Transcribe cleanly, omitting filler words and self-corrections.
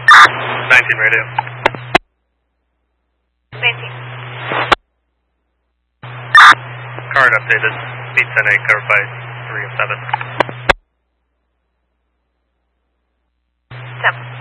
19 radio. 19. Current updated. Speed 10-8 covered by 3 of 7.